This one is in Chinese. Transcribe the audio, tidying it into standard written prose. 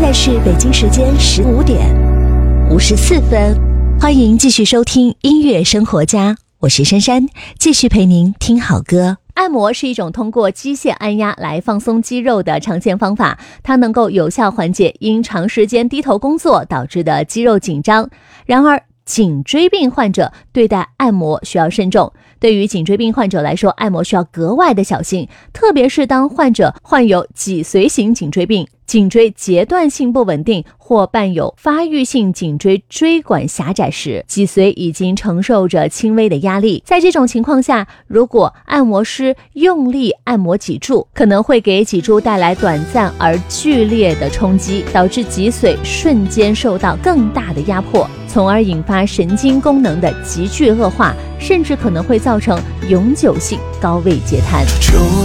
在是北京时间15点54分，欢迎继续收听音乐生活家，我是珊珊，继续陪您听好歌。 按摩是一种通过机械按压来放松肌肉的常见方法，它能够有效缓解因长时间低头工作导致的肌肉紧张。然而，颈椎病患者对待按摩需要慎重。对于颈椎病患者来说，按摩需要格外的小心，特别是当患者患有脊髓型颈椎病、颈椎阶段性不稳定或伴有发育性颈椎椎管狭窄时，脊髓已经承受着轻微的压力。在这种情况下，如果按摩师用力按摩脊柱，可能会给脊柱带来短暂而剧烈的冲击，导致脊髓瞬间受到更大的压迫，从而引发神经功能的急剧恶化，甚至可能会造成永久性高位截瘫。 就